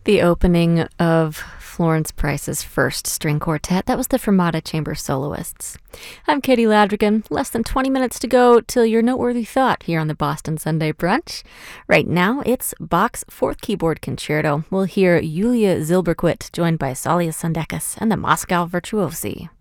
The opening of Florence Price's first string quartet, that was the Fermata Chamber Soloists. I'm Katie Ladrigan. Less than 20 minutes to go till your noteworthy thought here on the Boston Sunday Brunch. Right now, it's Bach's Fourth Keyboard Concerto. We'll hear Yulia Zilberquit joined by Saulius Sondeckis and the Moscow Virtuosi.